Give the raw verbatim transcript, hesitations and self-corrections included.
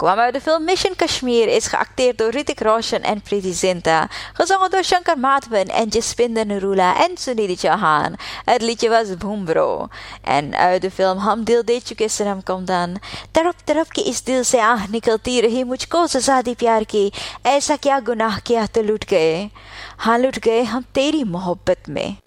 kwam uit de film Mission Kashmir, is geacteerd door Hrithik Roshan en Preity Zinta, gezongen door Shankar Mahadevan en Jaspinder Narula en Sunidhi Chauhan. Het liedje was Boom Bro. En uit de film Hum Dil De Chuke Sanam kwam dan Tarap tarap ke is dil se आँख निकलती रही मुझको सजा दी प्यार की ऐसा क्या गुनाह किया तो लुट गए हाँ लुट गए हम तेरी मोहब्बत में.